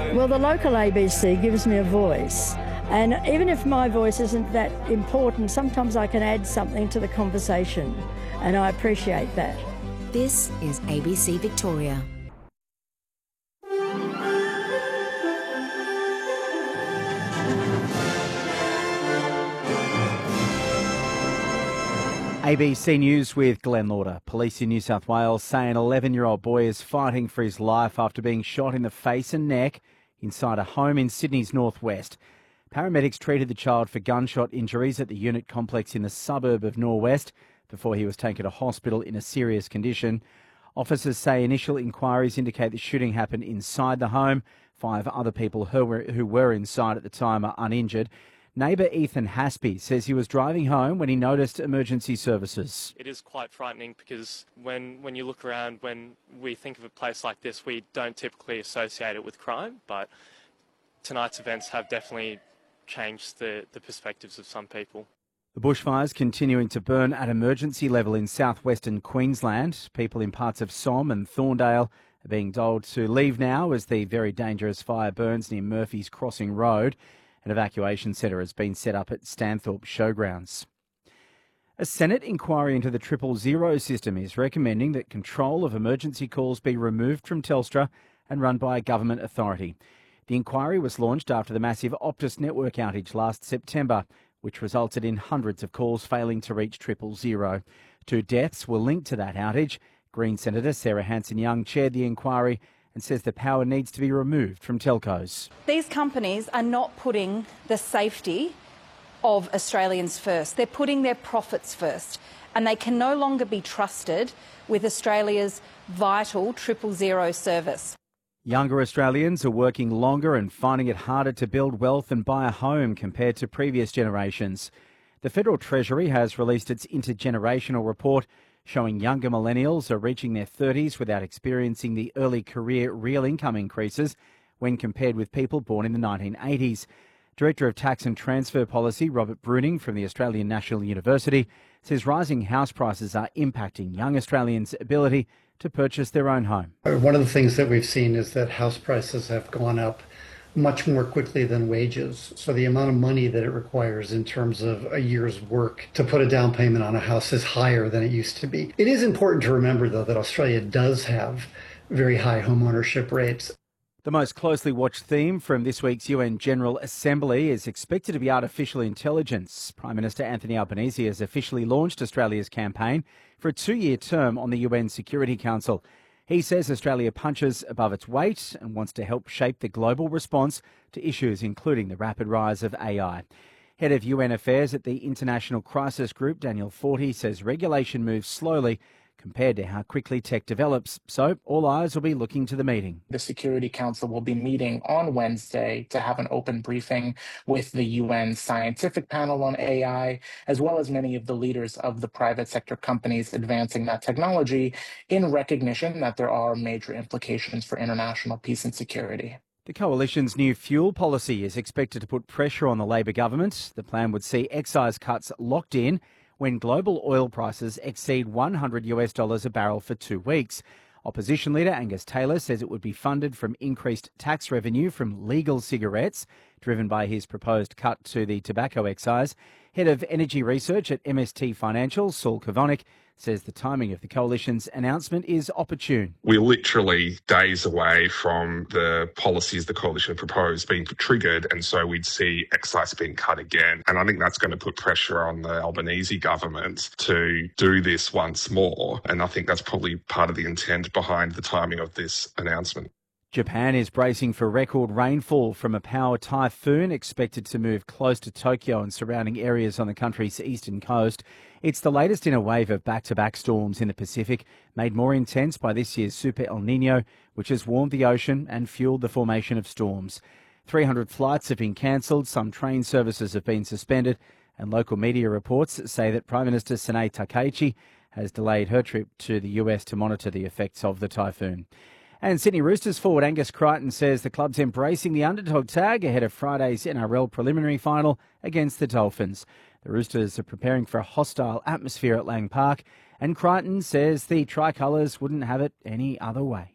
Well, the local ABC gives me a voice. And even if my voice isn't that important, sometimes I can add something to the conversation, and I appreciate that. This is ABC Victoria. ABC News with Glenn Lauder. Police in New South Wales say an 11-year-old boy is fighting for his life after being shot in the face and neck inside a home in Sydney's northwest. Paramedics treated the child for gunshot injuries at the unit complex in the suburb of Norwest before he was taken to hospital in a serious condition. Officers say initial inquiries indicate the shooting happened inside the home. 5 other people who were inside at the time are uninjured. Neighbour Ethan Haspy says he was driving home when he noticed emergency services. It is quite frightening because when you look around, when we think of a place like this, we don't typically associate it with crime, but tonight's events have definitely changed the perspectives of some people. The bushfires continuing to burn at emergency level in southwestern Queensland. People in parts of Somme and Thorndale are being told to leave now as the very dangerous fire burns near Murphy's Crossing Road. An evacuation centre has been set up at Stanthorpe Showgrounds. A Senate inquiry into the 000 system is recommending that control of emergency calls be removed from Telstra and run by a government authority. The inquiry was launched after the massive Optus network outage last September, which resulted in hundreds of calls failing to reach 000. 2 deaths were linked to that outage. Green Senator Sarah Hanson-Young chaired the inquiry and says the power needs to be removed from telcos. These companies are not putting the safety of Australians first. They're putting their profits first, and they can no longer be trusted with Australia's vital 000 service. Younger Australians are working longer and finding it harder to build wealth and buy a home compared to previous generations. The Federal Treasury has released its intergenerational report showing younger millennials are reaching their 30s without experiencing the early career real income increases when compared with people born in the 1980s. Director of Tax and Transfer Policy, Robert Bruning from the Australian National University, says rising house prices are impacting young Australians' ability to purchase their own home. One of the things that we've seen is that house prices have gone up much more quickly than wages. So the amount of money that it requires in terms of a year's work to put a down payment on a house is higher than it used to be. It is important to remember, though, that Australia does have very high home ownership rates. The most closely watched theme from this week's UN General Assembly is expected to be artificial intelligence. Prime Minister Anthony Albanese has officially launched Australia's campaign for a 2-year term on the UN Security Council. He says Australia punches above its weight and wants to help shape the global response to issues including the rapid rise of AI. Head of UN Affairs at the International Crisis Group, Daniel Forti, says regulation moves slowly compared to how quickly tech develops, so all eyes will be looking to the meeting. The Security Council will be meeting on Wednesday to have an open briefing with the UN scientific panel on AI, as well as many of the leaders of the private sector companies advancing that technology, in recognition that there are major implications for international peace and security. The Coalition's new fuel policy is expected to put pressure on the Labor government. The plan would see excise cuts locked in when global oil prices exceed $100 a barrel for 2 weeks. Opposition leader Angus Taylor says it would be funded from increased tax revenue from legal cigarettes, driven by his proposed cut to the tobacco excise. Head of Energy Research at MST Financial, Saul Kavonik, says the timing of the Coalition's announcement is opportune. We're literally days away from the policies the Coalition proposed being triggered, and so we'd see excise being cut again. And I think that's going to put pressure on the Albanese government to do this once more. And I think that's probably part of the intent behind the timing of this announcement. Japan is bracing for record rainfall from a power typhoon expected to move close to Tokyo and surrounding areas on the country's eastern coast. It's the latest in a wave of back-to-back storms in the Pacific, made more intense by this year's Super El Nino, which has warmed the ocean and fueled the formation of storms. 300 flights have been cancelled, some train services have been suspended, and local media reports say that Prime Minister Sanae Takaichi has delayed her trip to the US to monitor the effects of the typhoon. And Sydney Roosters forward Angus Crichton says the club's embracing the underdog tag ahead of Friday's NRL preliminary final against the Dolphins. The Roosters are preparing for a hostile atmosphere at Lang Park, and Crichton says the Tricolours wouldn't have it any other way.